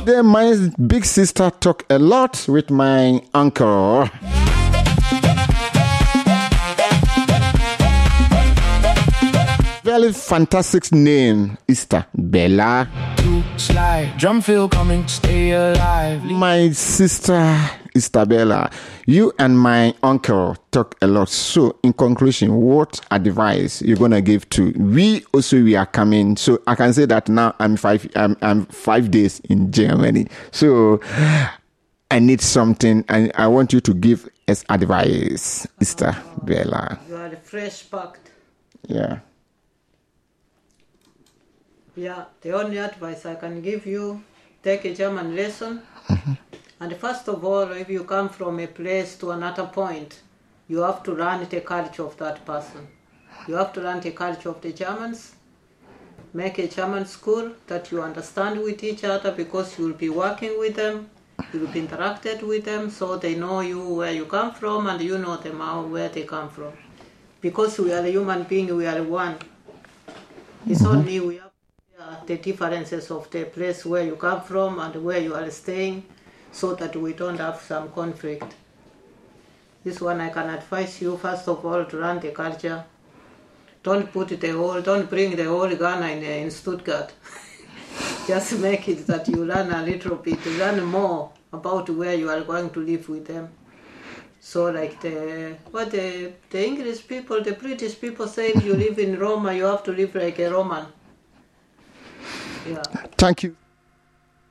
Today, my big sister talked a lot with my uncle. Very fantastic name, Easter Bella. Drum feel coming, stay alive. My sister Isabella, you and my uncle talk a lot. So, in conclusion, what advice you're gonna give to we are coming? So I can say that now I'm 5 days in Germany. So I need something, and I want you to give us advice, Isabella. You are fresh packed. Yeah. Yeah, the only advice I can give you, take a German lesson. Mm-hmm. And first of all, if you come from a place to another point, you have to learn the culture of that person. You have to learn the culture of the Germans. Make a German school that you understand with each other, because you will be working with them, you will be interacted with them, so they know you where you come from and you know them where they come from. Because we are a human being, we are one. It's only we have the differences of the place where you come from and where you are staying, so that we don't have some conflict. This one I can advise you, first of all, to learn the culture. Don't bring the whole Ghana in Stuttgart. Just make it that you learn a little bit, learn more about where you are going to live with them. So like the English people, the British people say, if you live in Roma, you have to live like a Roman. Yeah. Thank you.